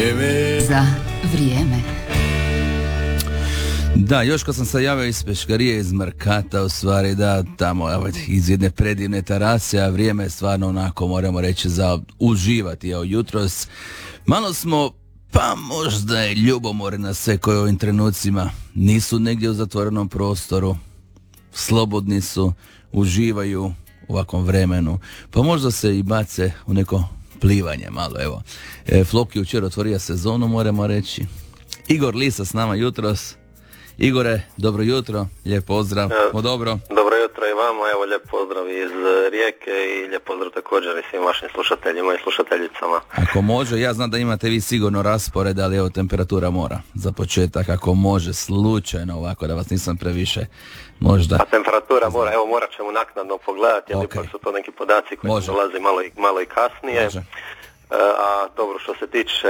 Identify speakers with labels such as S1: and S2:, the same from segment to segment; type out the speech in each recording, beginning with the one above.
S1: vrijeme.
S2: Za vrijeme.
S3: Da, još kad sam se javio iz Peškarije, iz Mrkata, u stvari da, tamo evo, iz jedne predivne terase, a vrijeme je stvarno onako, moramo reći, za uživati. Evo, jutros malo smo, pa možda je ljubomore na sve koji u ovim trenucima nisu negdje u zatvorenom prostoru, slobodni su, uživaju u ovakvom vremenu, pa možda se i bace u neko plivanje malo, evo. Floki jučer otvorio sezonu, moramo reći. Igor Lisa s nama jutros. Igore, dobro jutro, lijep pozdrav, dobro.
S4: Dobro jutro i vama, evo lijep pozdrav iz Rijeke i lijep pozdrav također i svim vašim slušateljima i slušateljicama.
S3: Ako može, ja znam da imate vi sigurno raspored, ali evo temperatura mora za početak, ako može, slučajno ovako, da vas nisam previše možda.
S4: A temperatura mora, evo morat ćemo naknadno pogledati, ali ipak su to neki podaci koji dolaze malo i kasnije.
S3: Može.
S4: A dobro, što se tiče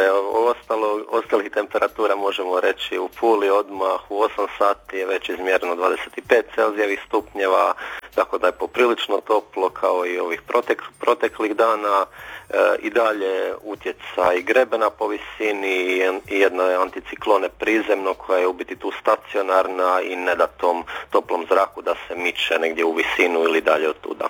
S4: ostalih temperatura, možemo reći u Puli odmah u 8 sati je već izmjereno 25 Celzijevih stupnjeva, tako da je poprilično toplo kao i ovih proteklih dana. I dalje utjecaj grebena po visini i jedno je anticiklone prizemno koja je u biti tu stacionarna i ne da tom toplom zraku da se miče negdje u visinu ili dalje od tuda.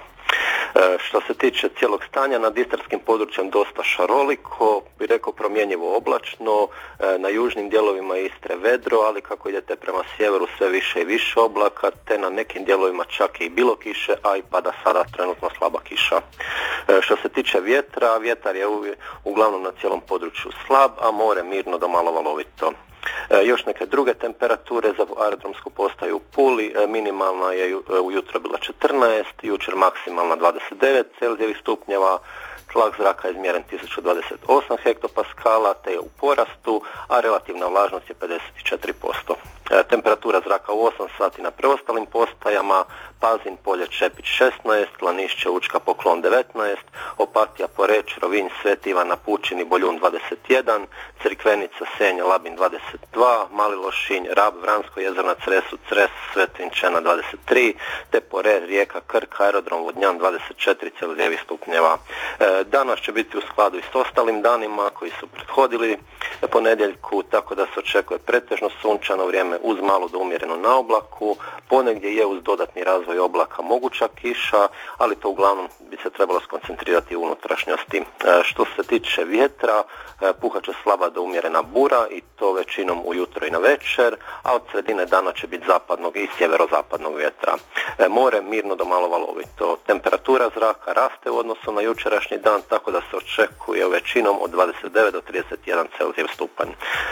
S4: Što se tiče cijelog stanja, nad istarskim područjem dosta šaroliko, bi rekao promjenjivo oblačno, na južnim dijelovima Istre vedro, ali kako idete prema sjeveru sve više i više oblaka, te na nekim dijelovima čak i bilo kiše, a i pada sada trenutno slaba kiša. Što se tiče vjetra, vjetar je uglavnom na cijelom području slab, a more mirno do malo valovito. Još neke druge temperature za aerodromsku postaju u Puli, minimalna je ujutro bila 14, jučer maksimalna 29 Celzijevih stupnjeva, tlak zraka je izmjeren 1028 hektopaskala te je u porastu, a relativna vlažnost je 54%. Temperatura zraka u 8 sati na preostalim postajama: Pazin, Polje, Čepić 16, Lanišće, Učka, Poklon 19, Opatija, Poreč, Rovinj, Sveti Ivan na Pučini, Boljun 21, Crikvenica, Senj, Labin 22, Mali Lošinj, Rab, Vransko jezero na Cresu, Cres, Svetvinčena 23, te Porer, Rijeka, Krk, aerodrom Vodnjan 24 Celzijevih stupnjeva. Danas će biti u skladu i s ostalim danima koji su prethodili ponedjeljku, tako da se očekuje pretežno sunčano vrijeme uz malo do umjereno na oblaku, ponegdje je uz dodatni razvoj oblaka moguća kiša, ali to uglavnom bi se trebalo skoncentrirati u unutrašnjosti. Što se tiče vjetra, puhat će slaba do umjerena bura i to većinom ujutro i na večer, a od sredine dana će biti zapadnog i sjeverozapadnog vjetra. More mirno do malo valovito. Temperatura zraka raste u odnosu na jučerašnji dan, tako da se očekuje većinom od 29 do 31 Celzijev stupanj.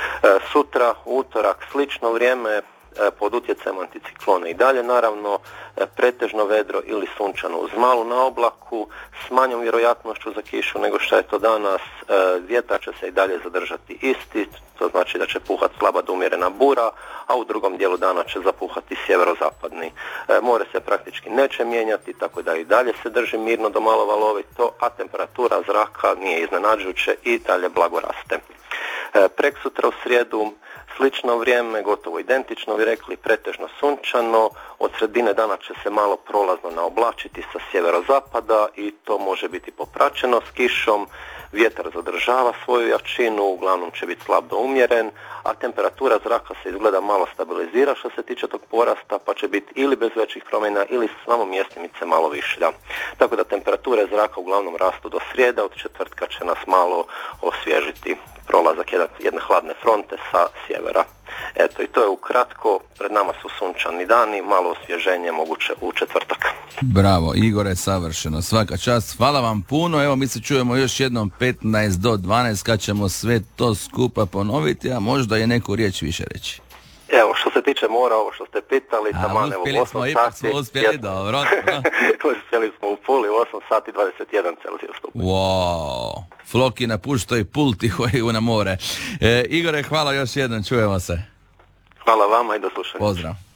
S4: Sutra, utorak, slično vrijeme, pod utjecajem anticiklona i dalje naravno, pretežno vedro ili sunčano uz malu na oblaku, s manjom vjerojatnošću za kišu nego što je to danas. Vjetar će se i dalje zadržati isti, to znači da će puhati slaba do umjerena bura, a u drugom dijelu dana će zapuhati sjeverozapadni. More se praktički neće mijenjati, tako da i dalje se drži mirno do malo valovito, a temperatura zraka nije iznenađujuće i dalje blago raste. Preksutra u srijedu slično vrijeme, gotovo identično bi rekli, pretežno sunčano, od sredine dana će se malo prolazno naoblačiti sa sjeverozapada i to može biti popraćeno s kišom. Vjetar zadržava svoju jačinu, uglavnom će biti slab do umjeren, a temperatura zraka se izgleda malo stabilizira što se tiče tog porasta, pa će biti ili bez većih promjena ili samo mjestimice malo višlja. Tako da temperature zraka uglavnom rastu do srijeda, od četvrtka će nas malo osvježiti prolazak jedne hladne fronte sa sjevera. Eto, i to je ukratko, pred nama su sunčani dani, malo osvježenje moguće u četvrtak.
S3: Bravo, Igore, savršeno, svaka čast, hvala vam puno, evo mi se čujemo još jednom 15 do 12 kad ćemo sve to skupa ponoviti, a možda je neku riječ više reći.
S4: Evo, što se tiče mora, ovo što ste pitali, taman evo 8 sati.
S3: Ipak smo uspjeli, dobro.
S4: Uspjeli smo u Puli, 8 sati 21 Celzijeva stupanj.
S3: Wow, Floki napuštoj pulti hoju na more. Igore, hvala još jednom, čujemo se.
S4: Hvala vama i do slušanja.
S3: Pozdrav.